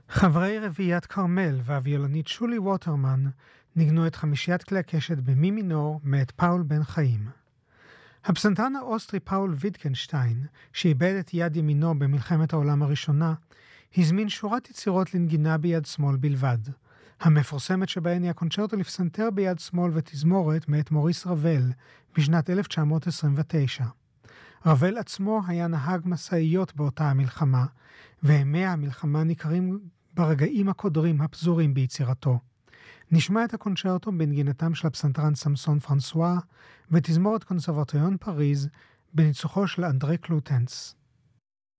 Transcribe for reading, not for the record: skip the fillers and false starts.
חברי רביעיית כרמל והוויולנית שולי ווטרמן ניגנו את חמישיית כלי הקשת במי מינור מאת פאול בן חיים. הפסנתרן האוסטרי פאול ויטקנשטיין, שאיבד את יד ימינו במלחמת העולם הראשונה, הזמין שורת יצירות לנגינה ביד שמאל בלבד. המפורסמת שבהן היא הקונצ'רטו לפסנתר ביד שמאל ותזמורת מאת מוריס רבל בשנת 1929. רבל עצמו היה נהג מסעיות באותה המלחמה, וימי המלחמה ניכרים ברגעים הקודרים הפזורים ביצירתו. נשמע את הקונצ'רטו בנגינתם של הפסנתרן סמסון פרנסואה ותזמורת קונסרבטוריון פריז בניצוחו של אנדרי קלוטנס.